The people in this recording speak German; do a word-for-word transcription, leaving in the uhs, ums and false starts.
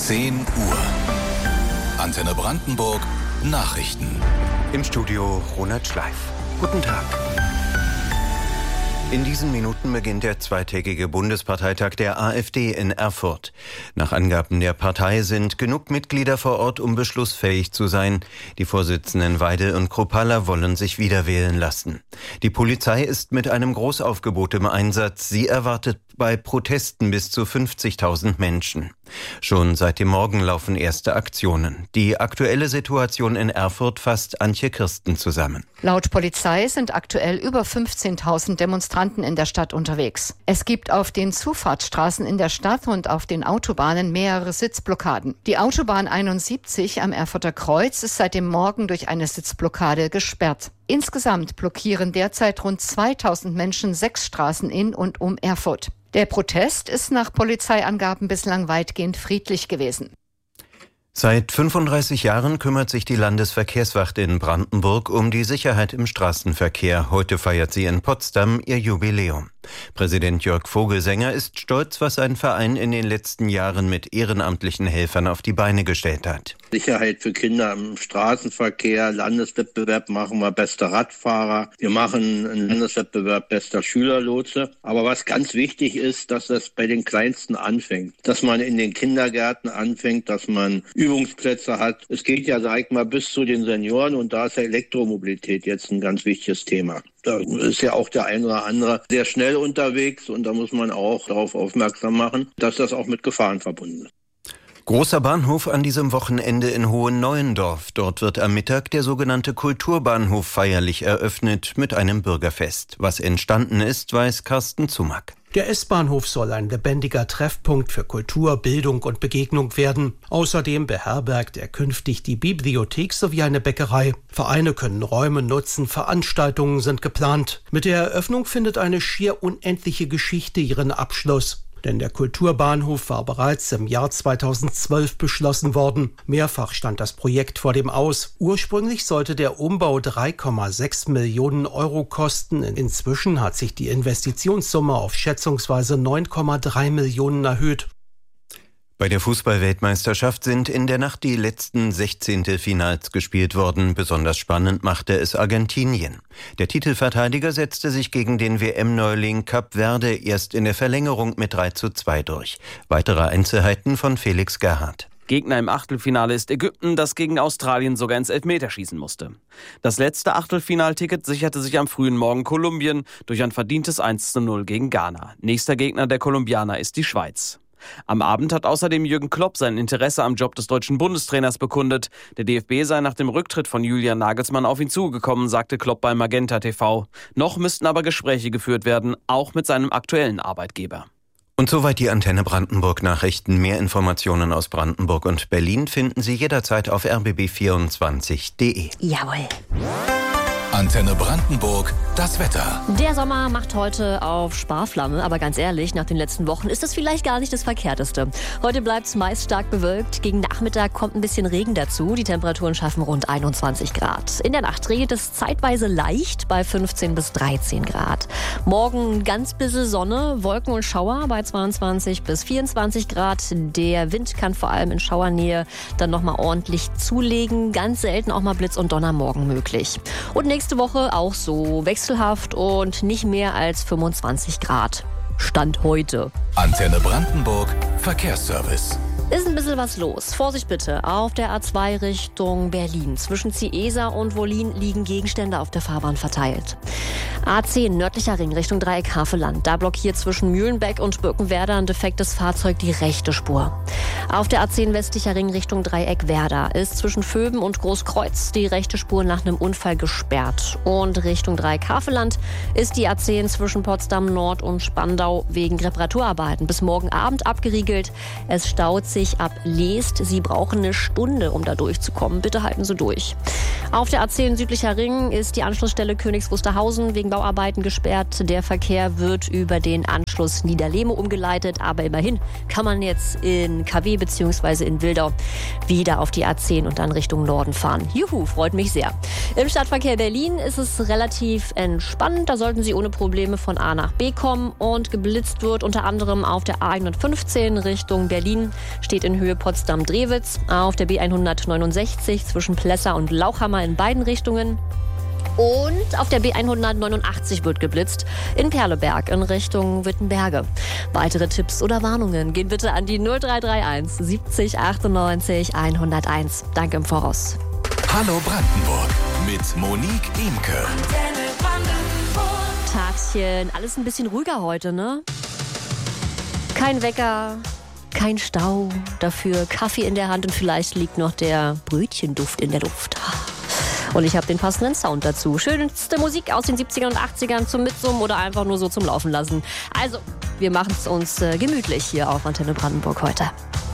zehn Uhr. Antenne Brandenburg Nachrichten. Im Studio Ronald Schleif. Guten Tag. In diesen Minuten beginnt der zweitägige Bundesparteitag der AfD in Erfurt. Nach Angaben der Partei sind genug Mitglieder vor Ort, um beschlussfähig zu sein. Die Vorsitzenden Weidel und Kruppalla wollen sich wiederwählen lassen. Die Polizei ist mit einem Großaufgebot im Einsatz. Sie erwartet bei Protesten bis zu fünfzigtausend Menschen. Schon seit dem Morgen laufen erste Aktionen. Die aktuelle Situation in Erfurt fasst Antje Kirsten zusammen. Laut Polizei sind aktuell über fünfzehntausend Demonstranten in der Stadt unterwegs. Es gibt auf den Zufahrtsstraßen in der Stadt und auf den Autobahnen mehrere Sitzblockaden. Die Autobahn einundsiebzig am Erfurter Kreuz ist seit dem Morgen durch eine Sitzblockade gesperrt. Insgesamt blockieren derzeit rund zweitausend Menschen sechs Straßen in und um Erfurt. Der Protest ist nach Polizeiangaben bislang weitgehend friedlich gewesen. Seit fünfunddreißig Jahren kümmert sich die Landesverkehrswacht in Brandenburg um die Sicherheit im Straßenverkehr. Heute feiert sie in Potsdam ihr Jubiläum. Präsident Jörg Vogelsänger ist stolz, was sein Verein in den letzten Jahren mit ehrenamtlichen Helfern auf die Beine gestellt hat. Sicherheit für Kinder im Straßenverkehr, Landeswettbewerb machen wir bester Radfahrer, wir machen einen Landeswettbewerb bester Schülerlotse. Aber was ganz wichtig ist, dass das bei den Kleinsten anfängt, dass man in den Kindergärten anfängt, dass man Übungsplätze hat. Es geht ja, sag ich mal, bis zu den Senioren und da ist Elektromobilität jetzt ein ganz wichtiges Thema. Da ist ja auch der ein oder andere sehr schnell unterwegs und da muss man auch darauf aufmerksam machen, dass das auch mit Gefahren verbunden ist. Großer Bahnhof an diesem Wochenende in Hohenneuendorf. Dort wird am Mittag der sogenannte Kulturbahnhof feierlich eröffnet mit einem Bürgerfest. Was entstanden ist, weiß Carsten Zumack. Der S-Bahnhof soll ein lebendiger Treffpunkt für Kultur, Bildung und Begegnung werden. Außerdem beherbergt er künftig die Bibliothek sowie eine Bäckerei. Vereine können Räume nutzen, Veranstaltungen sind geplant. Mit der Eröffnung findet eine schier unendliche Geschichte ihren Abschluss. Denn der Kulturbahnhof war bereits im Jahr zweitausendzwölf beschlossen worden. Mehrfach stand das Projekt vor dem Aus. Ursprünglich sollte der Umbau drei Komma sechs Millionen Euro kosten. Inzwischen hat sich die Investitionssumme auf schätzungsweise neun Komma drei Millionen erhöht. Bei der Fußball-Weltmeisterschaft sind in der Nacht die letzten Sechzehntelfinals gespielt worden. Besonders spannend machte es Argentinien. Der Titelverteidiger setzte sich gegen den W M-Neuling Kap Verde erst in der Verlängerung mit drei zu zwei durch. Weitere Einzelheiten von Felix Gerhardt. Gegner im Achtelfinale ist Ägypten, das gegen Australien sogar ins Elfmeterschießen musste. Das letzte Achtelfinalticket sicherte sich am frühen Morgen Kolumbien durch ein verdientes eins zu null gegen Ghana. Nächster Gegner der Kolumbianer ist die Schweiz. Am Abend hat außerdem Jürgen Klopp sein Interesse am Job des deutschen Bundestrainers bekundet. Der D F B sei nach dem Rücktritt von Julian Nagelsmann auf ihn zugekommen, sagte Klopp bei Magenta T V. Noch müssten aber Gespräche geführt werden, auch mit seinem aktuellen Arbeitgeber. Und soweit die Antenne Brandenburg Nachrichten. Mehr Informationen aus Brandenburg und Berlin finden Sie jederzeit auf r b b vierundzwanzig punkt d e. Jawohl. Antenne Brandenburg, das Wetter. Der Sommer macht heute auf Sparflamme, aber ganz ehrlich, nach den letzten Wochen ist das vielleicht gar nicht das Verkehrteste. Heute bleibt es meist stark bewölkt, gegen Nachmittag kommt ein bisschen Regen dazu, die Temperaturen schaffen rund einundzwanzig Grad. In der Nacht regnet es zeitweise leicht bei fünfzehn bis dreizehn Grad. Morgen ganz bisschen Sonne, Wolken und Schauer bei zweiundzwanzig bis vierundzwanzig Grad. Der Wind kann vor allem in Schauernähe dann nochmal ordentlich zulegen, ganz selten auch mal Blitz und Donner morgen möglich. Und nächste Nächste Woche auch so wechselhaft und nicht mehr als fünfundzwanzig Grad. Stand heute. Antenne Brandenburg, Verkehrsservice. Ist ein bisschen was los. Vorsicht bitte. Auf der A zwei Richtung Berlin. Zwischen Ciesa und Wollin liegen Gegenstände auf der Fahrbahn verteilt. A zehn nördlicher Ring Richtung Dreieck Havelland. Da blockiert zwischen Mühlenbeck und Birkenwerder ein defektes Fahrzeug die rechte Spur. Auf der A zehn westlicher Ring Richtung Dreieck Werder ist zwischen Vöben und Großkreuz die rechte Spur nach einem Unfall gesperrt. Und Richtung Dreieck Havelland ist die A zehn zwischen Potsdam Nord und Spandau wegen Reparaturarbeiten bis morgen Abend abgeriegelt. Es staut sich ab Leest. Sie brauchen eine Stunde, um da durchzukommen. Bitte halten Sie durch. Auf der A zehn südlicher Ring ist die Anschlussstelle Königs Wusterhausen wegen Bauarbeiten gesperrt. Der Verkehr wird über den Anschluss Niederlehme umgeleitet. Aber immerhin kann man jetzt in K W bzw. in Wildau wieder auf die A zehn und dann Richtung Norden fahren. Juhu, freut mich sehr. Im Stadtverkehr Berlin ist es relativ entspannt. Da sollten Sie ohne Probleme von A nach B kommen. Und geblitzt wird unter anderem auf der A hundertfünfzehn Richtung Berlin. Steht in Höhe Potsdam-Drewitz. Auf der B hundertneunundsechzig zwischen Plessa und Lauchhammer in beiden Richtungen. Und auf der B hundertneunundachtzig wird geblitzt in Perleberg in Richtung Wittenberge. Weitere Tipps oder Warnungen gehen bitte an die null drei drei eins siebzig achtundneunzig hunderteins. Danke im Voraus. Hallo Brandenburg mit Monique Imke. Tagchen, alles ein bisschen ruhiger heute, ne? Kein Wecker, kein Stau, dafür Kaffee in der Hand und vielleicht liegt noch der Brötchenduft in der Luft. Und ich habe den passenden Sound dazu. Schönste Musik aus den siebzigern und achtzigern zum Mitsummen oder einfach nur so zum Laufen lassen. Also, wir machen es uns äh, gemütlich hier auf Antenne Brandenburg heute.